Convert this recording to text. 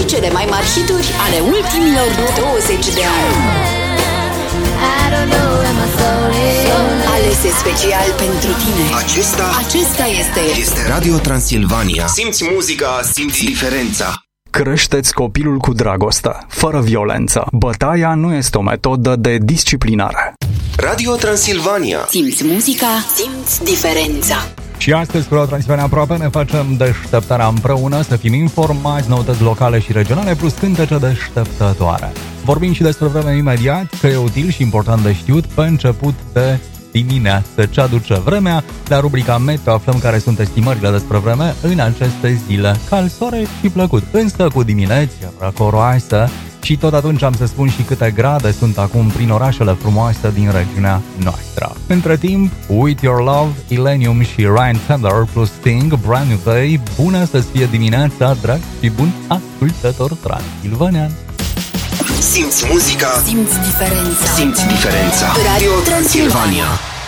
cele mai mari hituri ale ultimilor 20 de ani. Alese special pentru tine. Acesta este Radio Transilvania. Simți muzica, simți diferența. Creșteți copilul cu dragoste, fără violență. Bătaia nu este o metodă de disciplinare. Radio Transilvania. Simți muzica, simți diferența. Și astăzi cu Radio Transilvania Aproape ne facem deșteptarea împreună, să fim informați, noutăți locale și regionale, plus cântece deșteptătoare. Vorbim și despre vreme imediat, că e util și important de știut pe început de dimineață. Ce aduce vremea? La rubrica Meteo aflăm care sunt estimările despre vreme în aceste zile. Cald, soare și plăcut, însă cu dimineți răcoroasă. Și tot atunci am să spun și câte grade sunt acum prin orașele frumoase din regiunea noastră. Între timp, With Your Love, Illenium și Ryan Tedder plus Sting, Brand New Day. Bună să-ți fie dimineața, drag și bun ascultător transilvanean. Simți muzica, simți diferența. Simți diferența. Radio Transilvania.